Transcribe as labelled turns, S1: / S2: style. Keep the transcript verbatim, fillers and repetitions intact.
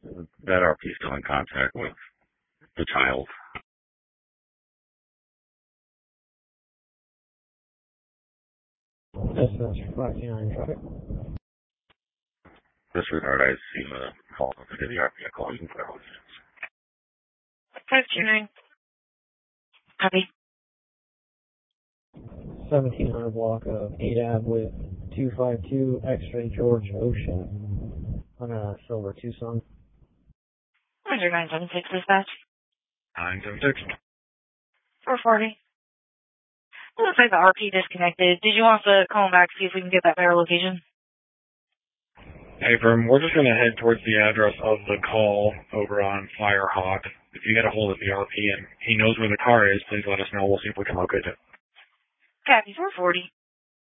S1: That R P is still in contact with the child.
S2: S S five two nine traffic.
S1: Disregard, I see the call to the R P. I call you for
S3: five two nine. Copy.
S2: seventeen hundred block of eight Ave with two five two X-ray George Ocean on a silver Tucson.
S3: Roger, nine seven six dispatch.
S1: nine seven six.
S3: four forty. It looks like the R P disconnected. Did you want to call him back to see if we can get that better location?
S1: Hey, Verm, we're just going to head towards the address of the call over on Firehawk. If you get a hold of the R P and he knows where the car is, please let us know. We'll see if we can locate it.
S3: Copy, four forty.